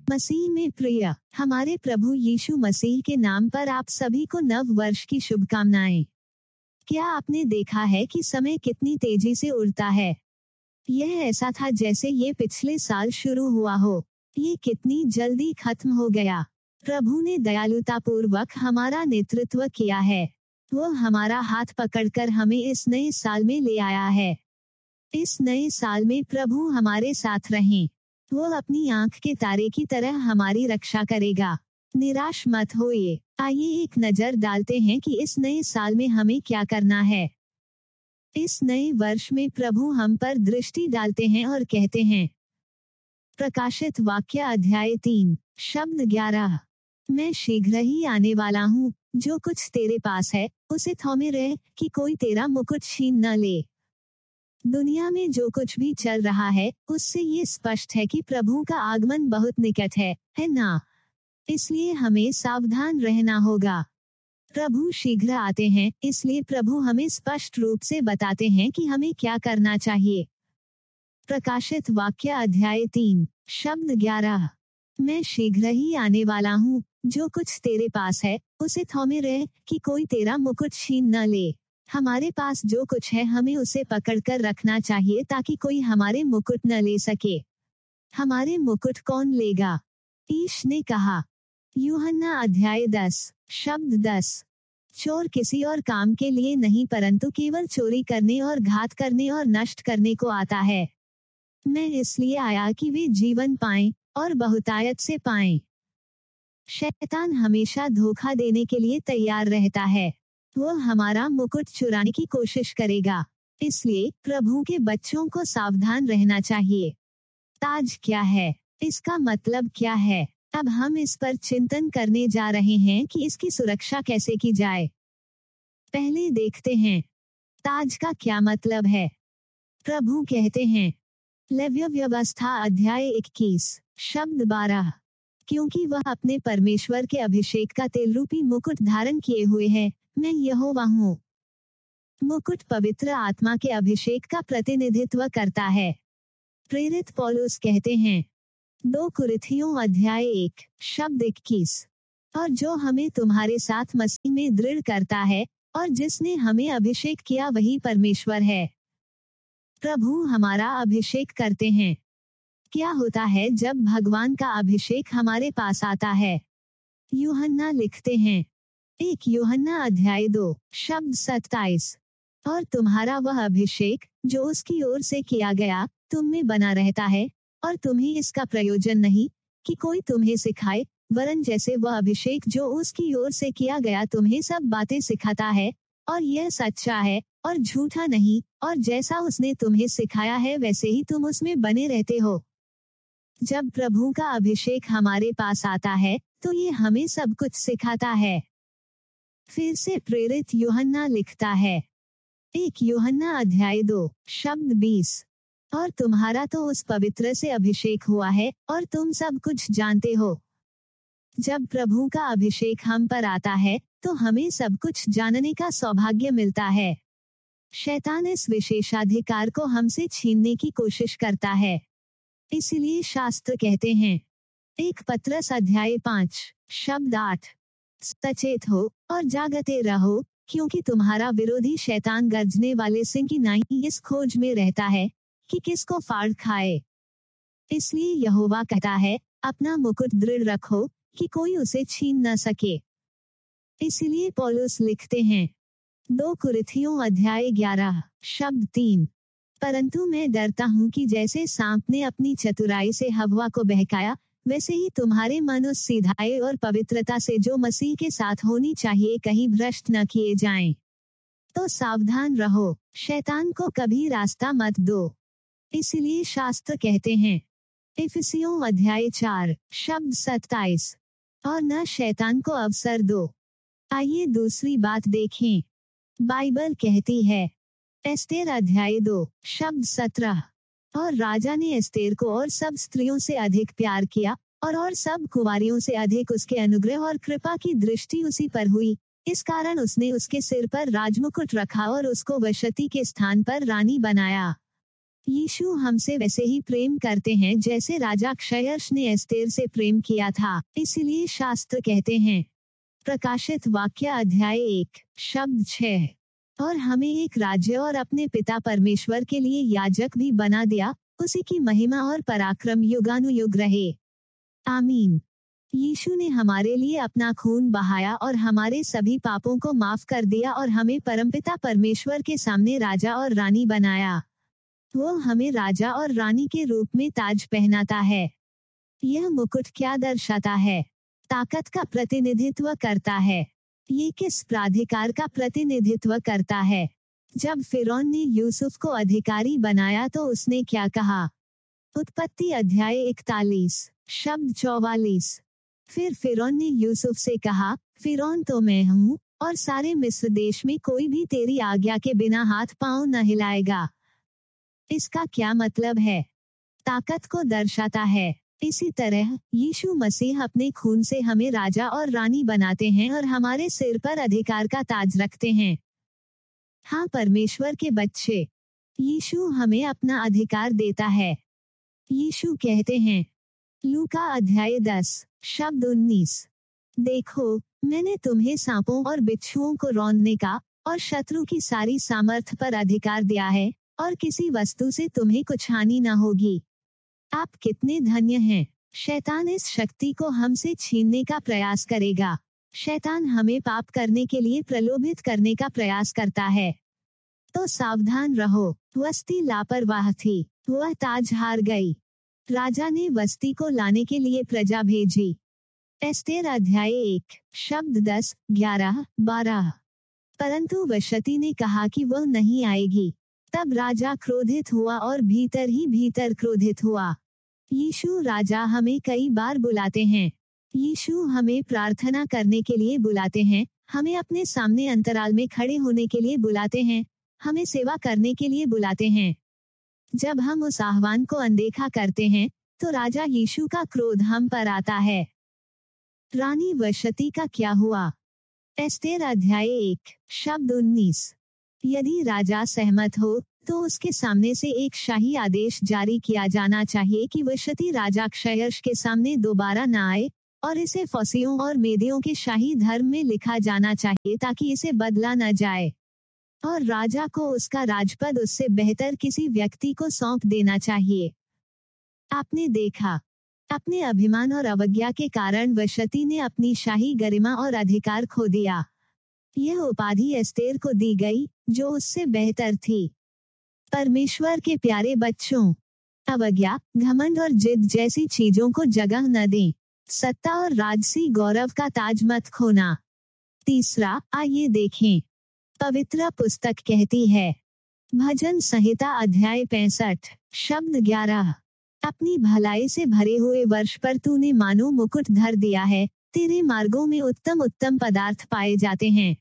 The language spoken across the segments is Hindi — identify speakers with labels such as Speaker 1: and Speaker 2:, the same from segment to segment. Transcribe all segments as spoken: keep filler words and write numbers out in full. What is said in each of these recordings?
Speaker 1: मसीह में प्रिय, हमारे प्रभु यीशु मसीह के नाम पर आप सभी को नव वर्ष की शुभकामनाएं। क्या आपने देखा है कि समय कितनी तेजी से उड़ता है? यह ऐसा था जैसे ये पिछले साल शुरू हुआ हो। ये कितनी जल्दी खत्म हो गया। प्रभु ने दयालुतापूर्वक हमारा नेतृत्व किया है। वो हमारा हाथ पकड़कर हमें इस नए साल में ले आया है। इस नए साल में प्रभु हमारे साथ रहें। वो अपनी आंख के तारे की तरह हमारी रक्षा करेगा। निराश मत होइए। आइए एक नजर डालते हैं कि इस नए साल में हमें क्या करना है। इस नए वर्ष में प्रभु हम पर दृष्टि डालते हैं और कहते हैं। प्रकाशित वाक्य अध्याय तीन शब्द ग्यारह। मैं शीघ्र ही आने वाला हूँ। जो कुछ तेरे पास है उसे थामे रह कि कोई तेरा मुकुट छीन न ले। दुनिया में जो कुछ भी चल रहा है उससे ये स्पष्ट है कि प्रभु का आगमन बहुत निकट है, है ना? इसलिए हमें सावधान रहना होगा। प्रभु शीघ्र आते हैं, इसलिए प्रभु हमें स्पष्ट रूप से बताते हैं कि हमें क्या करना चाहिए। प्रकाशित वाक्य अध्याय तीन शब्द ग्यारह। मैं शीघ्र ही आने वाला हूँ। जो कुछ तेरे पास है उसे थामे रह कि कोई तेरा मुकुट छीन न ले। हमारे पास जो कुछ है हमें उसे पकड़कर रखना चाहिए ताकि कोई हमारे मुकुट न ले सके। हमारे मुकुट कौन लेगा? ईश ने कहा। यूहन्ना अध्याय दस शब्द दस। चोर किसी और काम के लिए नहीं परंतु केवल चोरी करने और घात करने और नष्ट करने को आता है। मैं इसलिए आया कि वे जीवन पाएं और बहुतायत से पाएं। शैतान हमेशा धोखा देने के लिए तैयार रहता है। वो हमारा मुकुट चुराने की कोशिश करेगा। इसलिए प्रभु के बच्चों को सावधान रहना चाहिए। ताज क्या है? इसका मतलब क्या है? अब हम इस पर चिंतन करने जा रहे हैं कि इसकी सुरक्षा कैसे की जाए। पहले देखते हैं ताज का क्या मतलब है। प्रभु कहते हैं लेव्य व्यवस्था अध्याय इक्कीस शब्द बारह। क्योंकि वह अपने परमेश्वर के अभिषेक का तेल रूपी मुकुट धारण किए हुए है, मैं यहोवा हूँ। मुकुट पवित्र आत्मा के अभिषेक का प्रतिनिधित्व करता है। प्रेरित पौलुस कहते हैं दो कुरिन्थियों अध्याय एक शब्द इक्कीस। और जो हमें तुम्हारे साथ मसीह में दृढ़ करता है और जिसने हमें अभिषेक किया वही परमेश्वर है। प्रभु हमारा अभिषेक करते हैं। क्या होता है जब भगवान का अभिषेक हमारे पास आता है? यूहन्ना लिखते हैं एक यूहन्ना अध्याय दो शब्द सत्ताईस। और तुम्हारा वह अभिषेक जो उसकी ओर से किया गया तुम में बना रहता है और तुम्हें इसका प्रयोजन नहीं कि कोई तुम्हें सिखाए, वरन जैसे वह अभिषेक जो उसकी ओर से किया गया तुम्हें सब बातें सिखाता है और यह सच्चा है और झूठा नहीं, और जैसा उसने तुम्हें सिखाया है वैसे ही तुम उसमें बने रहते हो। जब प्रभु का अभिषेक हमारे पास आता है तो ये हमें सब कुछ सिखाता है। फिर से प्रेरित यूहन्ना लिखता है एक यूहन्ना अध्याय दो शब्द बीस। और तुम्हारा तो उस पवित्र से अभिषेक हुआ है और तुम सब कुछ जानते हो। जब प्रभु का अभिषेक हम पर आता है तो हमें सब कुछ जानने का सौभाग्य मिलता है। शैतान इस विशेषाधिकार को हमसे छीनने की कोशिश करता है। इसलिए शास्त्र कहते हैं एक पत्रस अध्याय पाँच शब्द आठ सचेत हो और जागते रहो, क्योंकि तुम्हारा विरोधी शैतान गर्जने वाले सिंह की नाई इस खोज में रहता है कि किसको फाड़ खाए। इसलिए यहोवा कहता है अपना मुकुट दृढ़ रखो कि कोई उसे छीन न सके। इसलिए पौलुस लिखते हैं दो कुरिन्थियों अध्याय ग्यारह शब्द तीन। परंतु मैं डरता हूँ कि जैसे सांप ने अपनी चतुराई से हव्वा को बहकाया, वैसे ही तुम्हारे मन उस सीधाई और पवित्रता से जो मसीह के साथ होनी चाहिए कहीं भ्रष्ट न किए जाएं। तो सावधान रहो, शैतान को कभी रास्ता मत दो। इसलिए शास्त्र कहते हैं इफिसियों अध्याय चार शब्द सत्ताईस। और न शैतान को अवसर दो। आइए दूसरी बात देखें। बाइबल कहती है एस्तेर अध्याय दो शब्द सत्रह। और राजा ने एस्तेर को और सब स्त्रियों से अधिक प्यार किया और और सब कुंवारियों से अधिक उसके अनुग्रह और कृपा की दृष्टि उसी पर हुई। इस कारण उसने उसके सिर पर राजमुकुट रखा और उसको वशती के स्थान पर रानी बनाया। यीशु हमसे वैसे ही प्रेम करते हैं जैसे राजा क्षयर्ष ने एस्तेर से प्रेम किया था, इसलिए शास्त्र कहते हैं। प्रकाशित वाक्य अध्याय एक शब्द छह। और हमें एक राज्य और अपने पिता परमेश्वर के लिए याजक भी बना दिया, उसी की महिमा और पराक्रम युगानुयुग रहे। आमीन। यीशु ने हमारे लिए अपना खून बहाया और हमारे सभी पापों को माफ कर दिया और हमें परमपिता परमेश्वर के सामने राजा और रानी बनाया। वो हमें राजा और रानी के रूप में ताज पहनाता है। यह मुकुट क्या दर्शाता है? ताकत का प्रतिनिधित्व करता है। ये किस प्राधिकार का प्रतिनिधित्व करता है? जब फिरौन ने यूसुफ को अधिकारी बनाया तो उसने क्या कहा? उत्पत्ति अध्याय इकतालीस शब्द चौवालीस। फिर फिरौन ने यूसुफ से कहा, फिरौन तो मैं हूँ, और सारे मिस्र देश में कोई भी तेरी आज्ञा के बिना हाथ पांव न हिलाएगा। इसका क्या मतलब है? ताकत को दर्शाता है। इसी तरह यीशु मसीह अपने खून से हमें राजा और रानी बनाते हैं और हमारे सिर पर अधिकार का ताज रखते हैं। हाँ, परमेश्वर के बच्चे, यीशु हमें अपना अधिकार देता है। यीशु कहते हैं, लूका अध्याय दस शब्द उन्नीस, देखो, मैंने तुम्हें सांपों और बिच्छुओं को रौंदने का और शत्रु की सारी सामर्थ पर अधिकार दिया है, और किसी वस्तु से तुम्हें कुछ हानि न होगी। आप कितने धन्य हैं। शैतान इस शक्ति को हमसे छीनने का प्रयास करेगा। शैतान हमें पाप करने के लिए प्रलोभित करने का प्रयास करता है। तो सावधान रहो। वस्ती लापरवाह थी, वह ताज हार गई। राजा ने वस्ती को लाने के लिए प्रजा भेजी। एस्तेर अध्याय एक शब्द दस ग्यारह बारह। परंतु वशती ने कहा कि वह नहीं आएगी। तब राजा क्रोधित हुआ और भीतर ही भीतर क्रोधित हुआ। यीशु राजा हमें कई बार बुलाते हैं। यीशु हमें प्रार्थना करने के लिए बुलाते हैं, हमें अपने सामने अंतराल में खड़े होने के लिए बुलाते हैं, हमें सेवा करने के लिए बुलाते हैं। जब हम उस आह्वान को अनदेखा करते हैं, तो राजा यीशु का क्रोध हम पर आता है। रानी वशती का क्या हुआ? एस्तेर अध्याय एक शब्द उन्नीस। यदि राजा सहमत हो तो उसके सामने से एक शाही आदेश जारी किया जाना चाहिए कि वशती राजा क्षयर्ष के सामने दोबारा न आए, और इसे फौसियों और मेदियों के शाही धर्म में लिखा जाना चाहिए ताकि इसे बदला न जाए, और राजा को उसका राजपद उससे बेहतर किसी व्यक्ति को सौंप देना चाहिए। आपने देखा, अपने अभिमान और अवज्ञा के कारण वशती ने अपनी शाही गरिमा और अधिकार खो दिया। यह उपाधि एस्तेर को दी गई, जो उससे बेहतर थी। परमेश्वर के प्यारे बच्चों, अवज्ञा, घमंड और जिद जैसी चीजों को जगह न दें। सत्ता और राजसी गौरव का ताज मत खोना। तीसरा, आइए देखें। पवित्र पुस्तक कहती है, भजन संहिता अध्याय पैंसठ शब्द ग्यारह, अपनी भलाई से भरे हुए वर्ष पर तूने मानो मुकुट धर दिया है, तेरे मार्गों में उत्तम उत्तम पदार्थ पाए जाते हैं।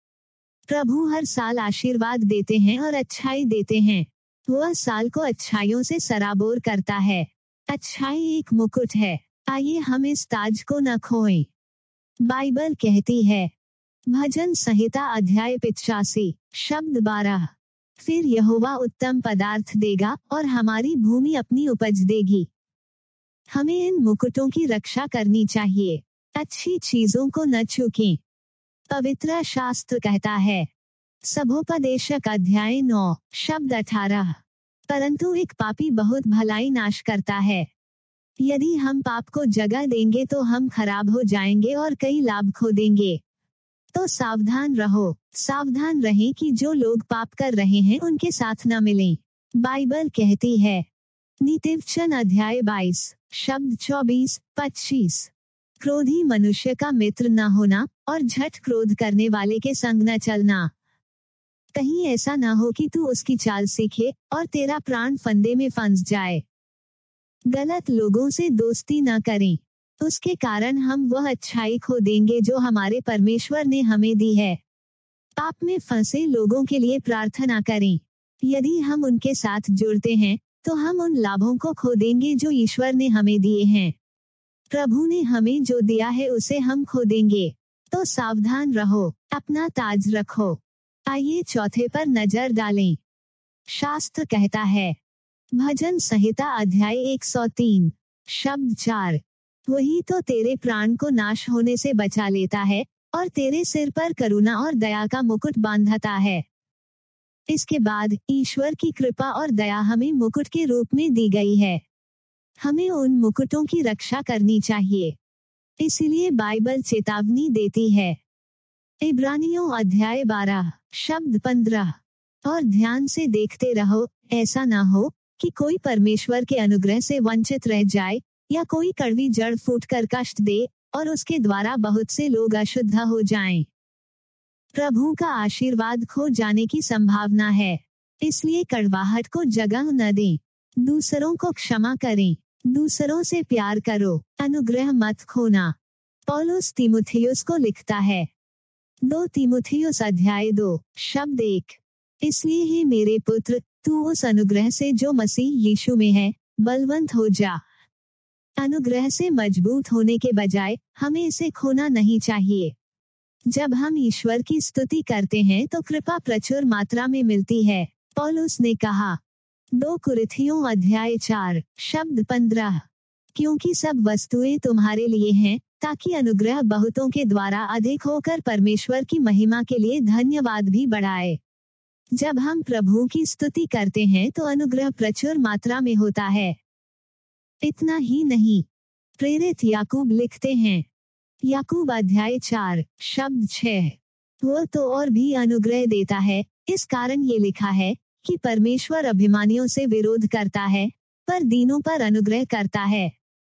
Speaker 1: प्रभु हर साल आशीर्वाद देते हैं और अच्छाई देते हैं। वह साल को अच्छाइयों से सराबोर करता है। अच्छाई एक मुकुट है। आइए हम इस ताज को न खोएं। बाइबल कहती है, भजन संहिता अध्याय पिचासी शब्द बारह, फिर यहोवा उत्तम पदार्थ देगा और हमारी भूमि अपनी उपज देगी। हमें इन मुकुटों की रक्षा करनी चाहिए। अच्छी चीजों को न चूकें। पवित्र शास्त्र कहता है, सभोपदेशक अध्याय नौ शब्द अठारह, परंतु एक पापी बहुत भलाई नाश करता है। यदि हम पाप को जगह देंगे तो हम खराब हो जाएंगे और कई लाभ खो देंगे। तो सावधान रहो, सावधान रहें कि जो लोग पाप कर रहे हैं उनके साथ न मिलें। बाइबल कहती है, नीतिवचन अध्याय बाईस शब्द चौबीस पच्चीस, क्रोधी मनुष्य का मित्र न होना और झट क्रोध करने वाले के संग न चलना। कहीं ऐसा न हो कि तू उसकी चाल सीखे और तेरा प्राण फंदे में फंस जाए। गलत लोगों से दोस्ती न करें, उसके कारण हम वह अच्छाई खो देंगे जो हमारे परमेश्वर ने हमें दी है। पाप में फंसे लोगों के लिए प्रार्थना करें। यदि हम उनके साथ जुड़ते हैं तो हम उन लाभों को खो देंगे जो ईश्वर ने हमें दिए हैं। प्रभु ने हमें जो दिया है उसे हम खो देंगे। तो सावधान रहो, अपना ताज रखो। आइए चौथे पर नजर डालें। शास्त्र कहता है, भजन संहिता अध्याय एक सौ तीन शब्द चार। वही तो तेरे प्राण को नाश होने से बचा लेता है और तेरे सिर पर करुणा और दया का मुकुट बांधता है। इसके बाद ईश्वर की कृपा और दया हमें मुकुट के रूप में दी गई है। हमें उन मुकुटों की रक्षा करनी चाहिए। इसलिए बाइबल चेतावनी देती है। इब्रानियों अध्याय बारह शब्द पंद्रह। और ध्यान से देखते रहो, ऐसा ना हो कि कोई परमेश्वर के अनुग्रह से वंचित रह जाए या कोई कड़वी जड़ फूटकर कष्ट दे और उसके द्वारा बहुत से लोग अशुद्ध हो जाएं। प्रभु का आशीर्वाद खो जाने की संभावना है, इसलिए कड़वाहट को जगह न दें। दूसरों को क्षमा करें, दूसरों से प्यार करो, अनुग्रह मत खोना। पौलुस तीमुथियुस को लिखता है। दो तीमुथियुस अध्याय दो शब्द एक। इसलिए ही मेरे पुत्र, तू उस अनुग्रह से जो मसीह यीशु में है बलवंत हो जा। अनुग्रह से मजबूत होने के बजाय हमें इसे खोना नहीं चाहिए। जब हम ईश्वर की स्तुति करते हैं तो कृपा प्रचुर मात्रा में मिलती है। पौलुस ने कहा, दो कुरिन्थियों अध्याय चार शब्द पंद्रह। क्योंकि सब वस्तुएं तुम्हारे लिए हैं, ताकि अनुग्रह बहुतों के द्वारा अधिक होकर परमेश्वर की महिमा के लिए धन्यवाद भी बढ़ाए। जब हम प्रभु की स्तुति करते हैं तो अनुग्रह प्रचुर मात्रा में होता है। इतना ही नहीं, प्रेरित याकूब लिखते हैं। याकूब अध्याय चार शब्द छह। वो तो और भी अनुग्रह देता है, इस कारण ये लिखा है कि परमेश्वर अभिमानियों से विरोध करता है पर दीनों पर अनुग्रह करता है।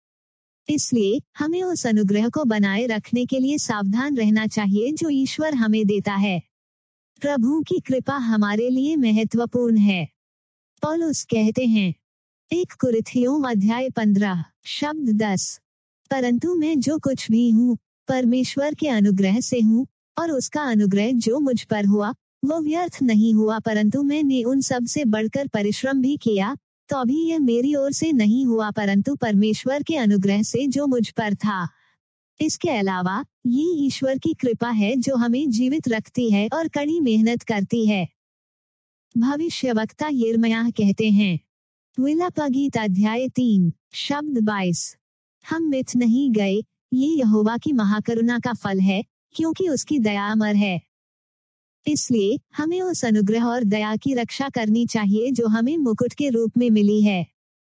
Speaker 1: इसलिए हमें उस अनुग्रह को बनाए रखने के लिए सावधान रहना चाहिए जो ईश्वर हमें देता है। प्रभु की कृपा हमारे लिए महत्वपूर्ण है। पौलुस कहते हैं, एक कुरिन्थियों अध्याय पंद्रह शब्द दस। परंतु मैं जो कुछ भी हूँ परमेश्वर के अनुग्रह से हूँ, और उसका अनुग्रह जो मुझ पर हुआ वो व्यर्थ नहीं हुआ, परंतु मैंने उन सब से बढ़कर परिश्रम भी किया, तो अभी यह मेरी ओर से नहीं हुआ परंतु परमेश्वर के अनुग्रह से जो मुझ पर था। इसके अलावा ये ईश्वर की कृपा है जो हमें जीवित रखती है और कड़ी मेहनत करती है। भविष्यवक्ता यिर्मयाह कहते हैं। विलापगीत अध्याय तीन शब्द बाईस। हम मिट नहीं गए, ये यहोवा की महाकरुणा का फल है, क्योंकि उसकी दया अमर है। इसलिए हमें उस अनुग्रह और दया की रक्षा करनी चाहिए जो हमें मुकुट के रूप में मिली है।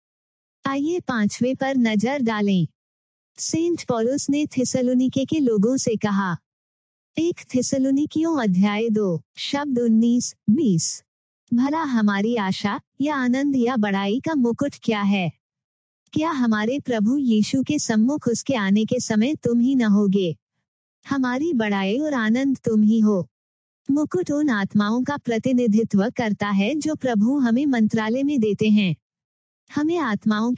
Speaker 1: आइए पांचवे पर नजर डालें। सेंट पौलुस ने थिस्सलुनीके के लोगों से कहा। एक थिस्सलुनीकियों अध्याय दो शब्द उन्नीस बीस। भला हमारी आशा या आनंद या बड़ाई का मुकुट क्या है? क्या हमारे प्रभु यीशु के सम्मुख उसके आने के समय तुम ही न होगे? हमारी बड़ाई और आनंद तुम ही हो। मुकुट उन आत्माओं का प्रतिनिधित्व करता है जो प्रभु हमें मंत्रालय में देते हैं। हमें आत्माओं